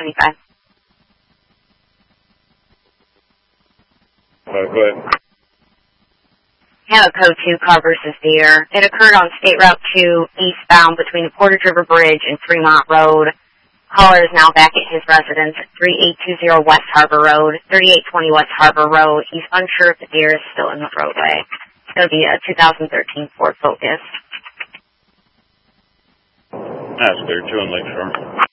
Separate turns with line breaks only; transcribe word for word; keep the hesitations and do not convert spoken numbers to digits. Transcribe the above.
seventy-five.
Uh, go ahead.
Have a code two car versus deer. It occurred on State Route two eastbound between the Portage River Bridge and Fremont Road. Caller is now back at his residence at three eight two zero West Harbor Road, thirty-eight twenty West Harbor Road. He's unsure if the deer is still in the roadway. It's going to be a two thousand thirteen Ford Focus.
That's clear, two on Lakeshore.